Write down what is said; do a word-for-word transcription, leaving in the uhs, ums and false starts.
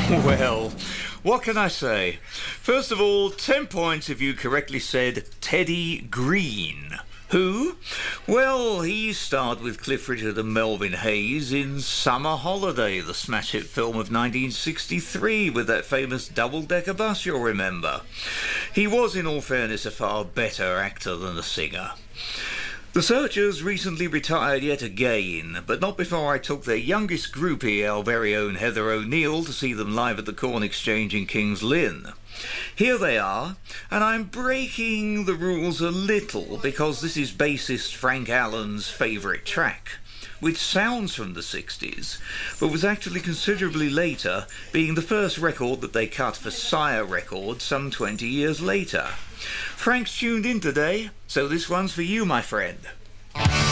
Well, what can I say? First of all, ten points if you correctly said Teddy Green. Who? Well, he starred with Cliff Richard and Melvin Hayes in Summer Holiday, the smash hit film of nineteen sixty-three with that famous double-decker bus you'll remember. He was, in all fairness, a far better actor than a singer. The Searchers recently retired yet again, but not before I took their youngest groupie, our very own Heather O'Neill, to see them live at the Corn Exchange in King's Lynn. Here they are, and I'm breaking the rules a little because this is bassist Frank Allen's favourite track, which sounds from the sixties, but was actually considerably later, being the first record that they cut for Sire Records some twenty years later. Frank's tuned in today, so this one's for you, my friend.